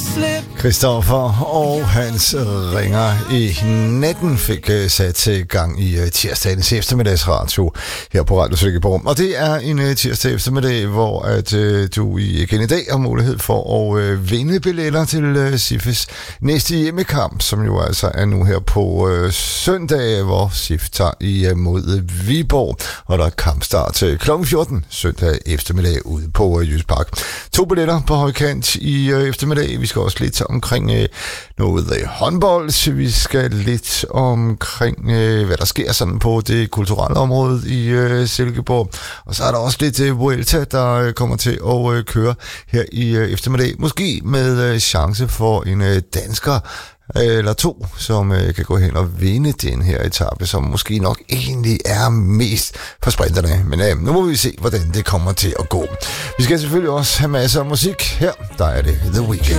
Christoffer og hans ringer i natten fik sat gang i tirsdagens eftermiddagsradio her på Radio Silkeborg. Og det er en tirsdag eftermiddag, hvor at du igen i dag har mulighed for at vinde billetter til SIFs næste hjemmekamp, som jo altså er nu her på søndag, hvor SIF tager imod Viborg. Og der er kampstart til kl. 14 søndag eftermiddag ude på Jysk Park. 2 billetter på højkant i eftermiddag. Vi skal også lidt omkring noget håndbold. Vi skal lidt omkring, hvad der sker sådan på det kulturelle område i Silkeborg. Og så er der også lidt Vuelta, der kommer til at køre her i eftermiddag. Måske med chance for en dansker eller 2, som kan gå hen og vinde den her etape, som måske nok egentlig er mest for sprinterne. Men nu må vi se, hvordan det kommer til at gå. Vi skal selvfølgelig også have masser af musik. Her, der er det The Weeknd.